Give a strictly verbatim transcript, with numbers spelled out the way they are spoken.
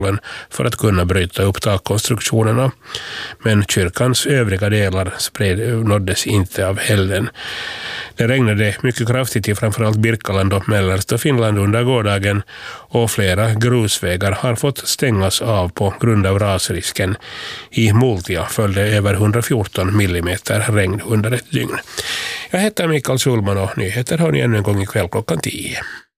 för att kunna bryta upp takkonstruktionerna. Men kyrkans övriga delar spred, nåddes inte av elden. Det regnade mycket kraftigt i framförallt Birkaland och mellersta Finland under gårdagen och flera grusvägar har fått stängas av på grund av rasrisken. I Multia följde över hundrafjorton millimeter regn under ett dygn. Jag heter Mikael Schulman och nyheter har ni ännu en gång ikväll klockan tio.